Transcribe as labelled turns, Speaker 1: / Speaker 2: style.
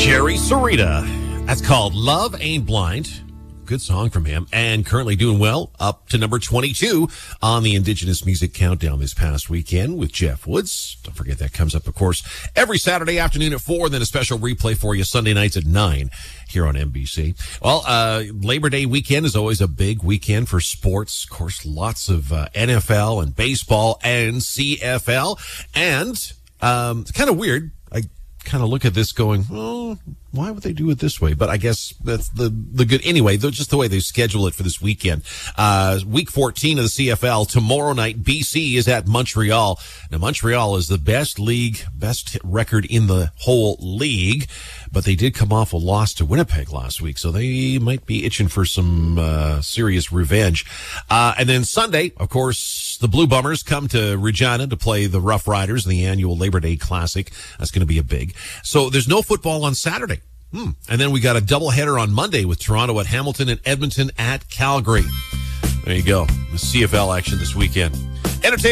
Speaker 1: Jerry Sarita. That's called Love Ain't Blind. Good song from him, and currently doing well, up to number 22 on the Indigenous Music Countdown this past weekend with Jeff Woods. Don't forget that comes up, of course, every Saturday afternoon at 4, then a special replay for you Sunday nights at 9 here on NBC. Well, Labor Day weekend is always a big weekend for sports. Of course, lots of NFL and baseball and CFL, and it's kind of weird. I kind of look at this going, oh, why would they do it this way? But I guess that's the good. Anyway, just the way they schedule it for this weekend. Week 14 of the CFL. Tomorrow night, BC is at Montreal. Now, Montreal is the best record in the whole league, but they did come off a loss to Winnipeg last week, so they might be itching for some serious revenge. And then Sunday, of course, the Blue Bombers come to Regina to play the Rough Riders in the annual Labor Day Classic. That's going to be a big. So there's no football on Saturday. And then we got a doubleheader on Monday with Toronto at Hamilton and Edmonton at Calgary. There you go. The CFL action this weekend. Entertainment.